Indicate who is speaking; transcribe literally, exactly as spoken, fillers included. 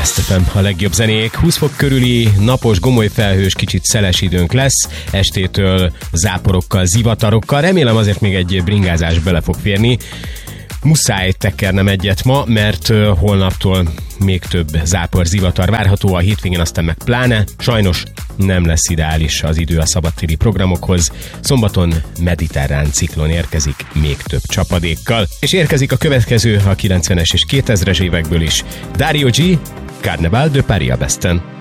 Speaker 1: Best ef em, a legjobb zenék. húsz fok körüli, napos, gomoly felhős, kicsit szeles időnk lesz. Estétől záporokkal, zivatarokkal. Remélem azért még egy bringázás bele fog férni. Muszáj tekernem egyet ma, mert holnaptól még több zápor, zivatar várható, a hétvégén aztán meg pláne. Sajnos nem lesz ideális az idő a szabadtéri programokhoz. Szombaton mediterrán ciklon érkezik még több csapadékkal. És érkezik a következő a kilencvenes és kétezres évekből is. Dario G. Carnaval de Paris a Besten.